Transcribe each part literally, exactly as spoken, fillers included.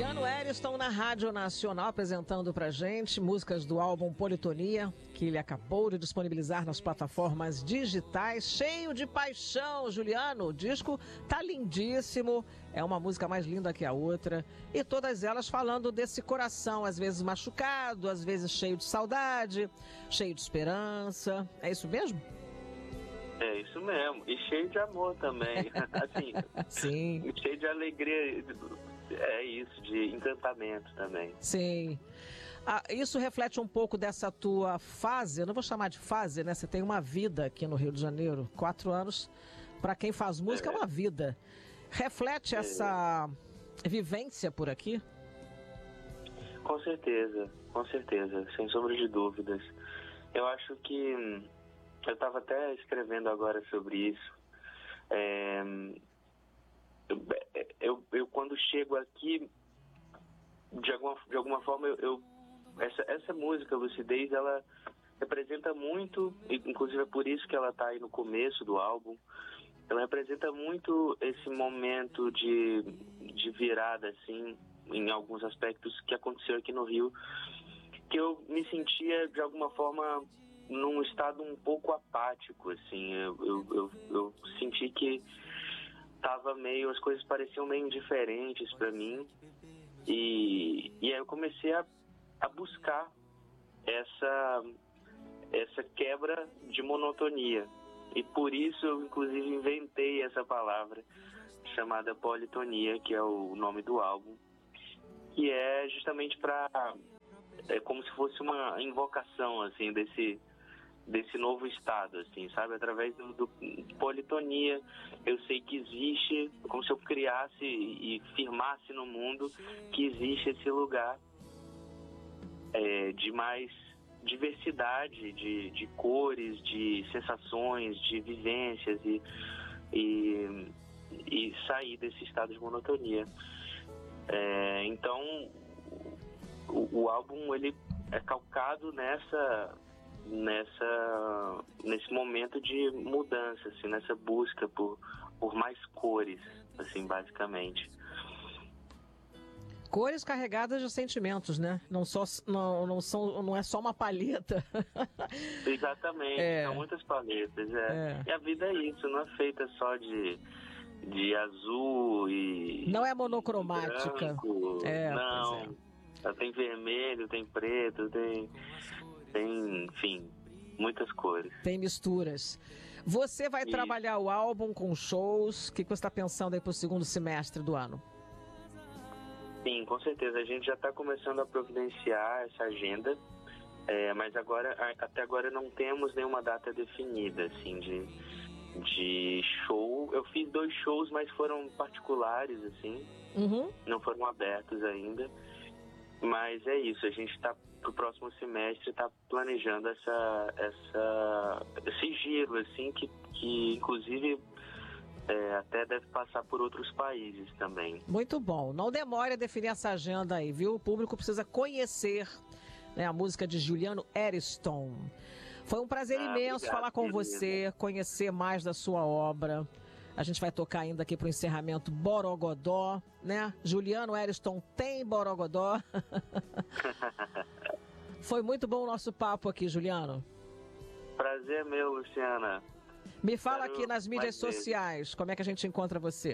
Juliano Eriston na Rádio Nacional apresentando pra gente músicas do álbum Politonia, que ele acabou de disponibilizar nas plataformas digitais, cheio de paixão. Juliano, o disco tá lindíssimo, é uma música mais linda que a outra, e todas elas falando desse coração, às vezes machucado, às vezes cheio de saudade, cheio de esperança. É isso mesmo? É isso mesmo, e cheio de amor também, assim, sim, cheio de alegria, é isso, de encantamento também. Sim, ah, isso reflete um pouco dessa tua fase, eu não vou chamar de fase, né? Você tem uma vida aqui no Rio de Janeiro, quatro anos, para quem faz música é, é uma vida. Reflete é. essa vivência por aqui? Com certeza, com certeza, sem sombra de dúvidas. Eu acho que eu estava até escrevendo agora sobre isso. É, eu, eu, eu, quando chego aqui, de alguma, de alguma forma, eu, eu, essa, essa música, Lucidez, ela representa muito, inclusive é por isso que ela está aí no começo do álbum, ela representa muito esse momento de, de virada, assim, em alguns aspectos que aconteceu aqui no Rio, que eu me sentia, de alguma forma, num estado um pouco apático, assim, eu, eu, eu, eu senti que tava meio, as coisas pareciam meio indiferentes para mim, e, e aí eu comecei a, a buscar essa, essa quebra de monotonia, e por isso eu inclusive inventei essa palavra chamada politonia, que é o nome do álbum, que é justamente para, é como se fosse uma invocação, assim, desse desse novo estado, assim, sabe? Através do, do politonia, eu sei que existe, como se eu criasse e firmasse no mundo que existe esse lugar é, de mais diversidade de, de cores, de sensações, de vivências e, e, e sair desse estado de monotonia. É, então, o, o álbum, ele é calcado nessa nessa nesse momento de mudança, assim, nessa busca por, por mais cores, assim, basicamente. Cores carregadas de sentimentos, né? Não, só, não, não, são, não é só uma paleta. Exatamente, é. São muitas paletas. É. É. E a vida é isso, não é feita só de, de azul e... Não é monocromática. Branco, é, não. É. Tem vermelho, tem preto, tem... Tem, enfim, muitas cores. Tem misturas. Você vai Isso. trabalhar o álbum com shows. O que você está pensando aí para o segundo semestre do ano? Sim, com certeza. A gente já está começando a providenciar essa agenda, é, mas agora, até agora não temos nenhuma data definida, assim, de, de show. Eu fiz dois shows, mas foram particulares, assim, uhum. Não foram abertos ainda. Mas é isso, a gente está pro próximo semestre está planejando essa, essa, esse giro, assim, que, que inclusive é, até deve passar por outros países também. Muito bom. Não demore a definir essa agenda aí, viu? O público precisa conhecer, né, a música de Juliano Eriston. Foi um prazer ah, imenso obrigado, falar com querida. Você, conhecer mais da sua obra. A gente vai tocar ainda aqui pro encerramento Borogodó, né? Juliano Eriston tem Borogodó. Foi muito bom o nosso papo aqui, Juliano. Prazer meu, Luciana. Me fala Quero aqui nas mídias sociais, como é que a gente encontra você?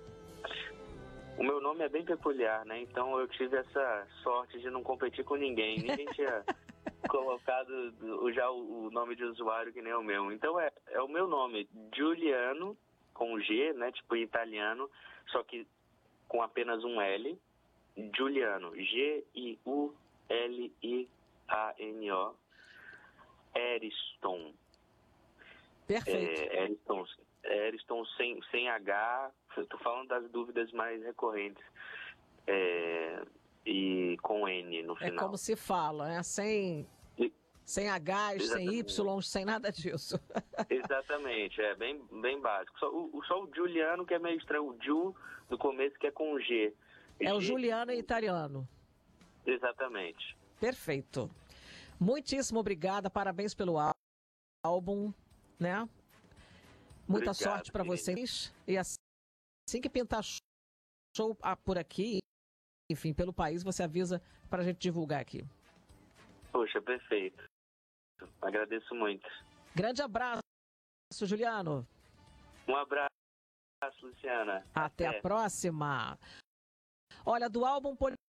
O meu nome é bem peculiar, né? Então eu tive essa sorte de não competir com ninguém. Ninguém tinha colocado já o nome de usuário que nem o meu. Então é, é o meu nome, Juliano, com G, né? Tipo em italiano, só que com apenas um L. Juliano, G I U L I A N O, Eriston. Perfeito. É, Eriston, Eriston sem, sem H, estou falando das dúvidas mais recorrentes, é, e com N no final. É como se fala, né? Sem, e, sem H, sem Y, sem nada disso. Exatamente, é bem, bem básico. Só o, só o Juliano que é meio estranho, o Ju no começo que é com G. É G, o Juliano italiano. Exatamente. Perfeito. Muitíssimo obrigada, parabéns pelo álbum, né? Muita Obrigado, sorte para vocês. E assim que pintar show por aqui enfim, pelo país, você avisa para a gente divulgar aqui. Poxa, perfeito. Agradeço muito. Grande abraço, Juliano. Um abraço, Luciana. Até, Até a próxima. Olha, do álbum